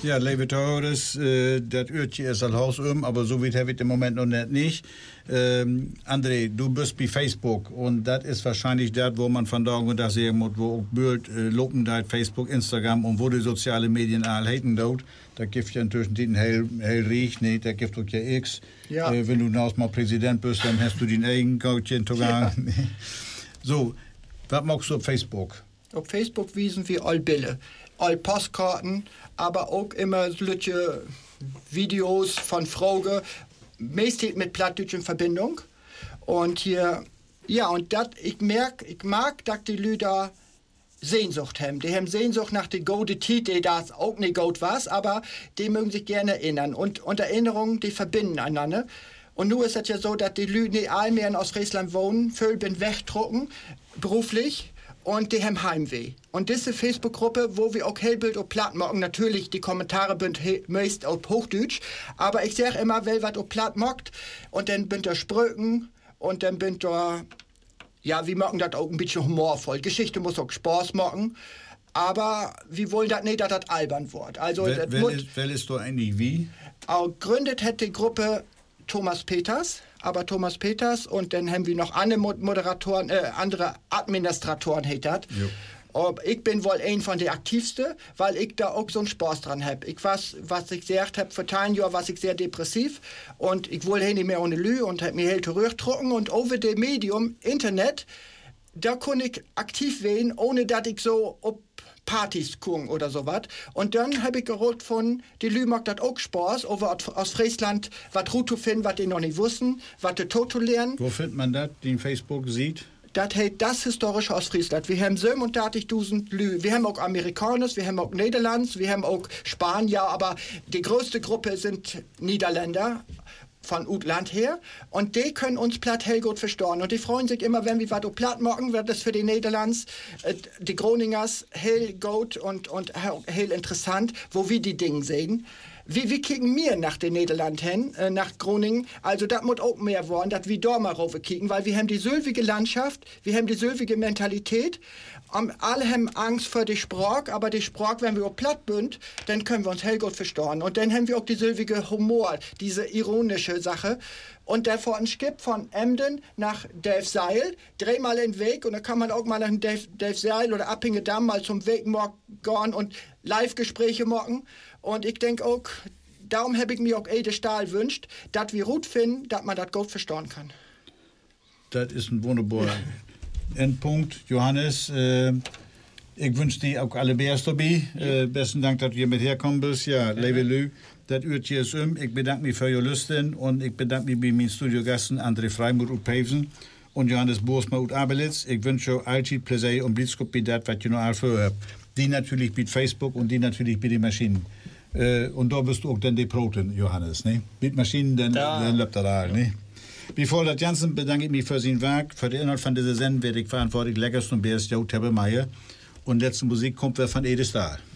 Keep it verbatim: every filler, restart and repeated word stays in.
Ja, liebe Tores, äh, das Uhrtje ist al Haus um, aber so weit habe ich im Moment noch nicht. nicht. Ähm, André, du bist bei Facebook und das ist wahrscheinlich das, wo man von Tag und Tag sehen muss, wo auch Bild, äh, Lopendeit, Facebook, Instagram und wo die sozialen Medien all haten dort. Da gibt ja inzwischen den hell, hell riecht, ne? Da gibt auch ja X. Ja. Äh, wenn du noch mal Präsident bist, dann hast du den eigenen Coaching zugang. Ja. So, was magst du auf Facebook? Auf Facebook wiesen wir all Bilder, all Postkarten, aber auch immer solche Videos von Fragen, meistens mit Plattdeutsch in Verbindung. Und hier, ja, und dat, ich merk, ich mag, dass die Leute Sehnsucht haben. Die haben Sehnsucht nach der guten Zeit, die das auch nicht gut war, aber die mögen sich gerne erinnern. Und, und Erinnerungen, die verbinden einander. Und nun ist es ja so, dass die Leute nicht all mehr in Ostfriesland wohnen, viel bin wegdrucken, beruflich. Und die haben Heimweh. Und diese Facebook-Gruppe, wo wir auch Hellbild und Platt machen, natürlich die Kommentare sind meist auf Hochdeutsch, aber ich sage immer, wer was auf Platt macht, und dann bin da Sprüchen, und dann bin da, ja, wir machen das auch ein bisschen humorvoll. Geschichte muss auch Spaß machen, aber wir wollen das nicht, dass das albern wird. Also, Wer, wer, ist, wer ist da eigentlich wie? Auch gründet hat die Gruppe Thomas Peters, aber Thomas Peters, und dann haben wir noch andere Moderatoren, äh, andere Administratoren hättet. Ich bin wohl ein von den aktivsten, weil ich da auch so einen Spaß dran habe. Ich weiß, was ich gesagt habe, vor ein Jahr war ich sehr depressiv und ich wollte nicht mehr ohne Lü und habe mir helt durchgetrunken und over dem Medium Internet, da konnte ich aktiv werden, ohne dass ich so ob Partys gucken oder sowas. Und dann habe ich gerollt von, die Lü macht das auch Spaß, over aus Friesland, was gut zu finden, was die noch nicht wussten, was die tot zu lernen. Wo findet man das, den Facebook sieht? Das heißt das historische Ostfriesland. Wir haben siebenunddreißigtausend Lü. Wir haben auch Amerikaner, wir haben auch Niederlands, wir haben auch Spanier, aber die größte Gruppe sind Niederländer von Utland her. Und die können uns platt hell gut verstehen. Und die freuen sich immer, wenn wir was platt machen, wird das für die Niederlands, äh, die Groningers hell gut und, und hell interessant, wo wir die Dinge sehen. Wie, wie kicken wir nach den Niederlanden hin, äh, nach Groningen? Also das muss auch mehr werden, dass wir da mal rauf kicken, weil wir haben die sylvige Landschaft, wir haben die sylvige Mentalität. Um, alle haben Angst vor der Sprache, aber die Sprache, wenn wir auch platt sind, dann können wir uns hell gut verstehen. Und dann haben wir auch die sylvige Humor, diese ironische Sache. Und der vor ein Skip von Emden nach Delfzijl, dreimal den Weg, und da kann man auch mal nach Delfzijl oder Appingedam mal zum Weg gehen und Live-Gespräche machen. Und ich denke auch, darum habe ich mir auch Ede Stahl wünscht, dass wir gut finden, dass man das gut verstehen kann. Das ist ein wunderbarer Endpunkt. Johannes, äh, ich wünsche dir auch alle Beste dabei. Äh, besten Dank, dass du mit herkommen bist. Ja, ja. Liebe Lü, das Uhrtje ist um. Ich bedanke mich für Ihr Lüsten und ich bedanke mich bei meinen Studiogasten André Freimuth und Pevsen und Johannes Boersma und Abelitz. Ich wünsche euch allzeit Pläsier und Blitzkopf bei das, was ihr noch für habt. Die natürlich mit Facebook und die natürlich bei den Maschinen. Äh, und da bist du auch dann die Proten, Johannes, ne? Mit Maschinen, dann, dann läuft das da, ne? Bevor das Ganze bedanke ich mich für sein Werk. Für den Inhalt von dieser Sendung werde ich verantwortlich. Leckerst und Bärst, Jo Tebbe Meier. Und letzte Musik kommt von Ede Stahl.